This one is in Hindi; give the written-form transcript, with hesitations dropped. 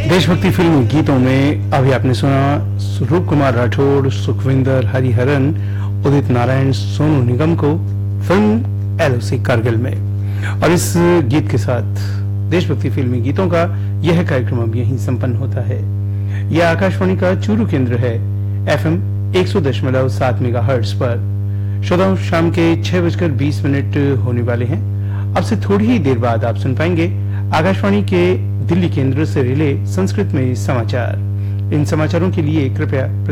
देशभक्ति फिल्मी गीतों में अभी आपने सुना रूप कुमार राठौड़, सुखविंदर, हरिहरन, उदित नारायण, सोनू निगम को फिल्म एलओसी कारगिल में। और इस गीत के साथ देशभक्ति फिल्मी गीतों का यह कार्यक्रम अब यहीं संपन्न होता है। यह आकाशवाणी का चूरू केंद्र है, FM 100.7 मेगाहर्ट्ज पर। श्रोताओं, शाम के 6:20 होने वाले हैं। अब से थोड़ी ही देर बाद आप सुन पाएंगे आकाशवाणी के दिल्ली केंद्र से रिले संस्कृत में समाचार। इन समाचारों के लिए कृपया